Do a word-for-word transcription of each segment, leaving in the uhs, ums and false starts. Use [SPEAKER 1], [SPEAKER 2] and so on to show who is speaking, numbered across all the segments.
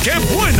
[SPEAKER 1] qué buena!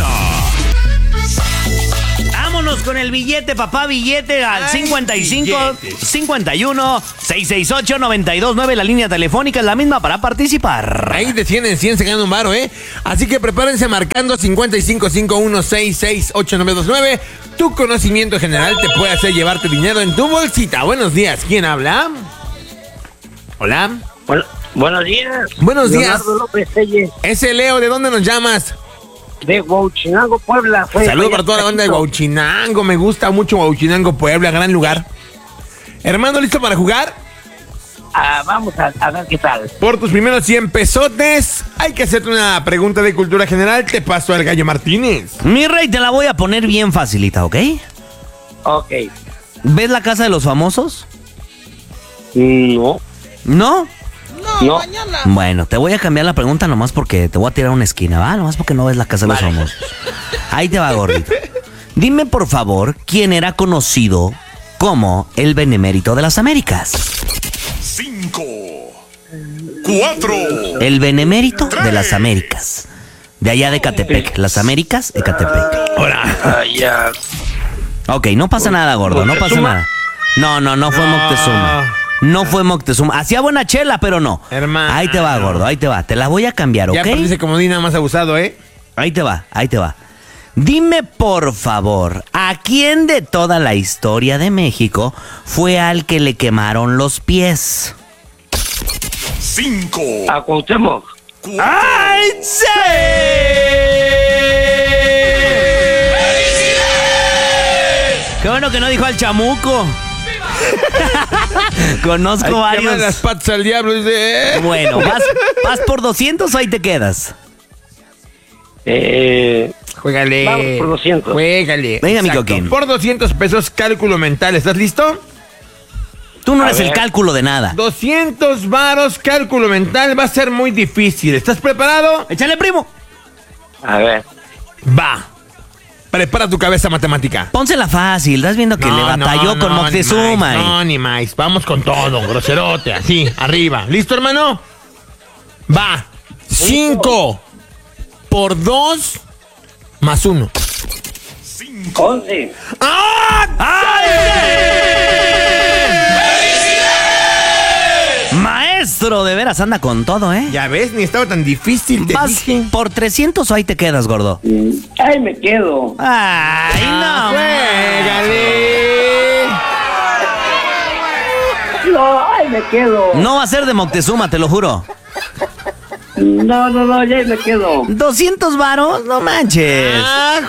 [SPEAKER 2] Vámonos con el billete, papá, billete al
[SPEAKER 1] Ay,
[SPEAKER 2] cincuenta y cinco,
[SPEAKER 1] billetes.
[SPEAKER 2] cincuenta y uno, seiscientos sesenta y ocho, noventa y dos nueve. La línea telefónica es la misma para participar.
[SPEAKER 3] Ahí de cien en cien se gana un varo, ¿eh? Así que prepárense marcando cincuenta y cinco, cincuenta y uno, sesenta y seis, ochenta y nueve veintinueve. Tu conocimiento general te puede hacer llevarte dinero en tu bolsita. Buenos días, ¿quién habla? Hola.
[SPEAKER 4] Bueno, buenos días.
[SPEAKER 3] Buenos días.
[SPEAKER 4] Leonardo López Telles,
[SPEAKER 3] Ese Leo, ¿de dónde nos llamas?
[SPEAKER 4] de Huauchinango, Puebla. Fue
[SPEAKER 3] Saludos
[SPEAKER 4] allá
[SPEAKER 3] para toda la banda de
[SPEAKER 4] Cachito.
[SPEAKER 3] Huauchinango. Me gusta mucho Huauchinango, Puebla, gran lugar. Hermano, ¿listo para jugar?
[SPEAKER 4] Ah, vamos a, a ver qué tal.
[SPEAKER 3] Por tus primeros cien pesotes, hay que hacerte una pregunta de cultura general. Te paso al Gallo Martínez.
[SPEAKER 2] Mi rey, te la voy a poner bien facilita, ¿ok?
[SPEAKER 4] Ok.
[SPEAKER 2] ¿Ves la casa de los famosos?
[SPEAKER 4] No,
[SPEAKER 2] ¿No?
[SPEAKER 4] no.
[SPEAKER 2] Bueno, te voy a cambiar la pregunta nomás porque te voy a tirar una esquina, ¿va? Nomás porque no ves la casa de los
[SPEAKER 4] Vale.
[SPEAKER 2] famosos. Ahí te va, gordito. Dime, por favor, ¿quién era conocido como el Benemérito de las Américas?
[SPEAKER 1] Cinco, cuatro,
[SPEAKER 2] El Benemérito de las Américas. De allá de Catepec. Las Américas de Catepec.
[SPEAKER 4] Ah, ya.
[SPEAKER 2] Ok, no pasa nada, gordo, no pasa
[SPEAKER 4] ¿Moctezuma?
[SPEAKER 2] nada. No, no, no fue
[SPEAKER 3] No.
[SPEAKER 2] Moctezuma. No fue Moctezuma. Hacía buena chela, pero no.
[SPEAKER 3] Hermano.
[SPEAKER 2] Ahí te va, gordo, ahí te va. Te la voy a cambiar, ¿ok?
[SPEAKER 3] Ya parece como Dina más abusado, ¿eh?
[SPEAKER 2] Ahí te va, ahí te va. Dime, por favor, ¿a quién de toda la historia de México fue al que le quemaron los pies?
[SPEAKER 1] cinco,
[SPEAKER 4] A Cuauhtémoc.
[SPEAKER 1] cuatro.
[SPEAKER 2] ¡Ay, sí! ¡Qué bueno que no dijo al chamuco! Conozco
[SPEAKER 3] Hay que
[SPEAKER 2] varios.
[SPEAKER 3] llamarle las patas al diablo. Dice, ¿eh?
[SPEAKER 2] Bueno, ¿vas, ¿vas por doscientos o ahí te quedas?
[SPEAKER 4] Eh,
[SPEAKER 3] Juégale.
[SPEAKER 4] Vamos por doscientos.
[SPEAKER 3] Juégale.
[SPEAKER 2] Venga, mi
[SPEAKER 3] Exacto.
[SPEAKER 2] coquín.
[SPEAKER 3] Por doscientos pesos, cálculo mental. ¿Estás listo?
[SPEAKER 2] Tú no
[SPEAKER 4] A
[SPEAKER 2] eres el
[SPEAKER 4] ver.
[SPEAKER 2] cálculo de nada.
[SPEAKER 3] doscientos varos, cálculo mental. Va a ser muy difícil. ¿Estás preparado?
[SPEAKER 2] ¡Échale, primo!
[SPEAKER 4] a ver.
[SPEAKER 3] Va. Prepara tu cabeza matemática.
[SPEAKER 2] Pónsela fácil. Estás viendo que le batalló
[SPEAKER 3] no,
[SPEAKER 2] con
[SPEAKER 3] no,
[SPEAKER 2] Moctezuma.
[SPEAKER 3] ni más,
[SPEAKER 2] y-
[SPEAKER 3] No, ni más. Vamos con todo, groserote. Así, arriba. ¿Listo, hermano? Va. cinco por dos más uno.
[SPEAKER 4] once.
[SPEAKER 2] Maestro, de veras anda con todo, ¿eh?
[SPEAKER 3] Ya ves, ni estaba tan difícil. Te
[SPEAKER 2] ¿Vas
[SPEAKER 3] dije.
[SPEAKER 2] por trescientos o ahí te quedas, gordo?
[SPEAKER 4] Ahí me quedo.
[SPEAKER 2] ¡Ay, no!
[SPEAKER 3] Juégale.
[SPEAKER 4] No, ahí me quedo.
[SPEAKER 2] No va a ser de Moctezuma, te lo juro.
[SPEAKER 4] No, no, no, ya ahí me quedo.
[SPEAKER 2] ¿doscientos varos? No manches.
[SPEAKER 3] ¡Ah,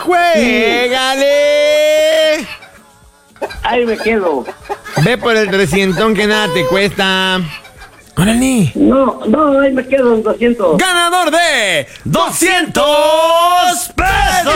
[SPEAKER 3] juégale!
[SPEAKER 4] Ahí me quedo.
[SPEAKER 3] Ve por el trescientón que nada te cuesta. ¡Órale!
[SPEAKER 4] No, no, ahí me quedo en doscientos.
[SPEAKER 3] ¡Ganador de
[SPEAKER 2] ¡doscientos pesos!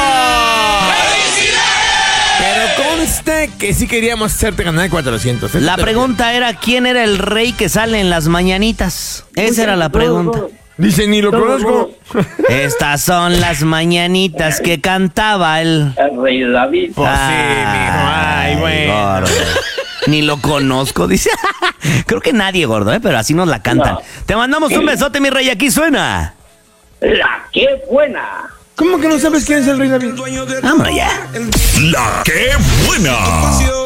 [SPEAKER 3] Pero conste que sí queríamos hacerte ganar cuatrocientos. ¿eh?
[SPEAKER 2] La pregunta era, ¿quién era el rey que sale en las mañanitas? Esa era la pregunta.
[SPEAKER 3] Dice, ni lo conozco.
[SPEAKER 2] Estas son las mañanitas que cantaba el...
[SPEAKER 4] El rey David.
[SPEAKER 3] Pues sí, mijo. Ay, bueno.
[SPEAKER 2] gordo. Ni lo conozco, dice. Creo que nadie, gordo, ¿eh? Pero así nos la cantan.
[SPEAKER 4] No.
[SPEAKER 2] Te mandamos un besote, mi rey. Aquí suena.
[SPEAKER 4] La que buena.
[SPEAKER 3] ¿Cómo que no sabes quién es el rey David?
[SPEAKER 2] Vámonos ya.
[SPEAKER 1] La que buena.